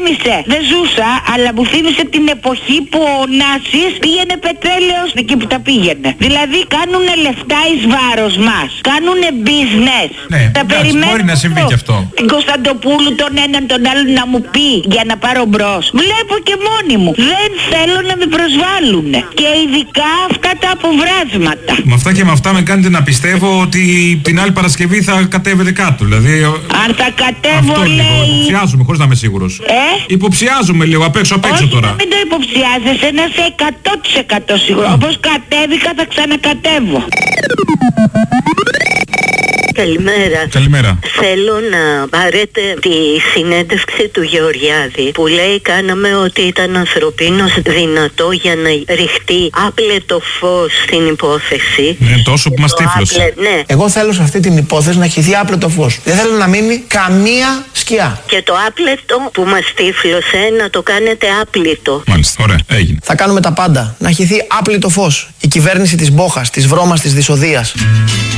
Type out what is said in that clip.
θύμισε, δεν ζούσα, αλλά μου θύμισε την εποχή που ο Νάσης πήγαινε πετρέλαιο εκεί που τα πήγαινε. Δηλαδή κάνουνε λεφτά εις βάρος μας. Κάνουνε business. Ναι, τα περιμένω. Μπορεί να συμβεί και αυτό. Την Κωνσταντοπούλου τον έναν τον άλλον να μου πει για να πάρω μπρος. Βλέπω και μόνη μου. Δεν θέλω να με προσβάλλουνε. Και ειδικά αυτά τα αποβράσματα. Με αυτά και με αυτά με κάνετε να πιστεύω ότι την άλλη Παρασκευή θα κατέβετε κάτω. Δηλαδή. Αν θα κατέβω, αυτό λέει. Λίγο, υποψιάζομαι χωρίς να είμαι σίγουρος. Υποψιάζομαι λίγο απ' έξω τώρα. Όχι, μην το υποψιάζεσαι, να είσαι 100% σίγουρο. Όπως κατέβηκα θα ξανακατέβω. Καλημέρα. Καλημέρα. Θέλω να πάρετε τη συνέντευξη του Γεωργιάδη που λέει κάναμε ότι ήταν ανθρωπίνος δυνατό για να ρηχτεί άπλετο φως στην υπόθεση. Ναι, τόσο που μας τύφλωσε. Ναι. Εγώ θέλω σε αυτή την υπόθεση να χυθεί άπλετο φως. Δεν θέλω να μείνει καμία σκιά. Και το άπλετο που μας τύφλωσε να το κάνετε άπλητο. Μάλιστα, ωραία, έγινε. Θα κάνουμε τα πάντα. Να χυθεί άπλετο φως. Η κυβέρνηση της μπόχας, της βρώμας, της δυσοδείας.